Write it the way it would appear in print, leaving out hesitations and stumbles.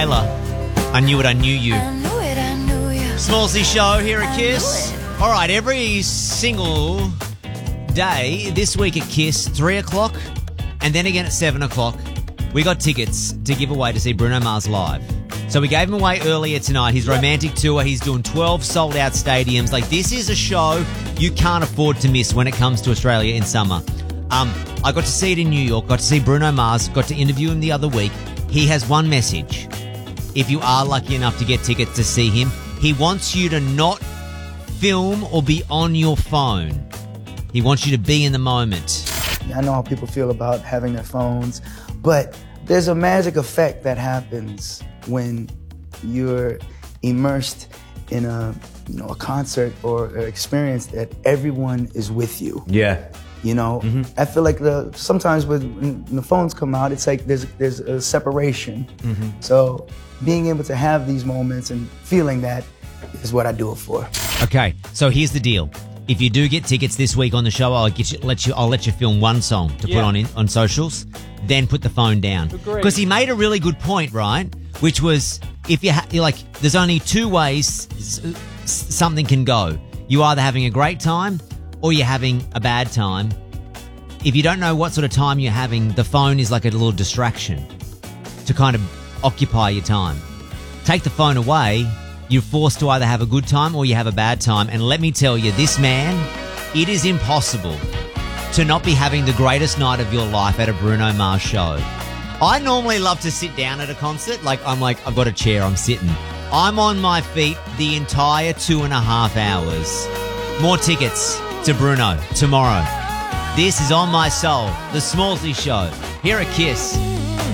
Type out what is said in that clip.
Taylor. I knew it, I knew you. Smallsy Show here at Kiss. All right, every single day this week at Kiss, 3 o'clock and then again at 7 o'clock, we got tickets to give away to see Bruno Mars live. So we gave him away earlier tonight. His romantic tour, he's doing 12 sold-out stadiums. Like, this is a show you can't afford to miss when it comes to Australia in summer. I got to see it in New York, got to see Bruno Mars, got to interview him the other week. He has one message. If you are lucky enough to get tickets to see him, he wants you to not film or be on your phone. He wants you to be in the moment. I know how people feel about having their phones, but there's a magic effect that happens when you're immersed in a concert or an experience that everyone is with you. Yeah. I feel like sometimes when the phones come out, it's like there's a separation. So being able to have these moments and feeling that is what I do it for. Okay, so here's the deal. If you do get tickets this week on the show, I'll let you film one song to put on socials, then put the phone down. Because he made a really good point, right? Which was, if you're like, there's only two ways something can go. You either having a great time or you're having a bad time. If you don't know what sort of time you're having, the phone is like a little distraction to kind of occupy your time. Take the phone away, you're forced to either have a good time or you have a bad time. And let me tell you, this man, it is impossible to not be having the greatest night of your life at a Bruno Mars show. I normally love to sit down at a concert. I've got a chair, I'm sitting. I'm on my feet the entire 2.5 hours. More tickets to Bruno tomorrow. This is On My Soul, the Smallsy Show, here at Kiss.